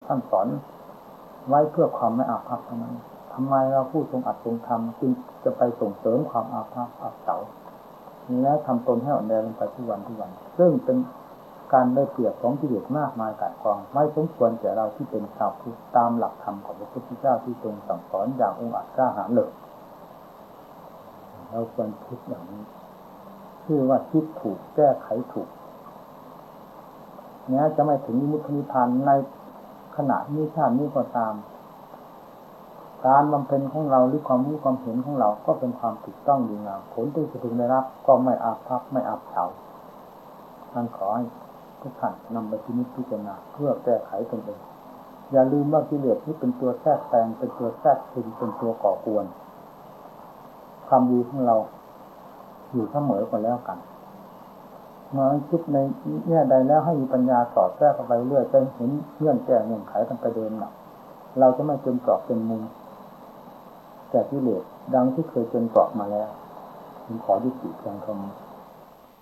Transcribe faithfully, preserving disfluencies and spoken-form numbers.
ท่านสอนไว้เพื่อความไม่อาภัพเท่านั้นทำไมเราผู้ทรงอัดทรงธรรมจึงจะไปส่งเสริมความอาภัพอับเฉานี้แล้วทำตนให้อ่อนแอลงไปทุกวันทุกวันซึ่งเป็นการได้เปรียบของกิเลสมากมายกายกองไม่สมควรแก่เราที่เป็นชาวพุทธตามหลักธรรมของพระพุทธเจ้าที่ทรงสั่งสอนอย่างองค์อาจกล้าหาญเลยเราควรคิดอย่างนี้ชื่อว่าคิดถูกแก้ไขถูกแม้จะไม่ถึงวิมุตตินิพพานในขณะนี้ชาตินี้ก็ตามการบำเพ็ญของเราหรือความรู้ความเห็นของเราก็เป็นความถูกต้องดีงามผลที่จะพึงได้รับก็ไม่อาภัพไม่อับเฉาท่านขอให้ทุกท่านนำไปพินิจพิจารณาเพื่อแก้ไขตนเองอย่าลืมว่ากิเลสนี้เป็นตัวแทรกแซงเป็นตัวแทรกซึมเป็นตัวก่อกวนความดีของเราอยู่เสมอกันแล้วกันเมื่อคิดในแง่ใดแล้วให้มีปัญญาสอดแทรกเข้าไปเรื่อยจนเห็นเงื่อนแก้เงื่อนไขกันไปเดินหนักเราจะไม่จนเกาะเป็นมุมแต่กิเลสดังที่เคยจนเกาะมาแล้วผมขอยุติเพียงเท่านี้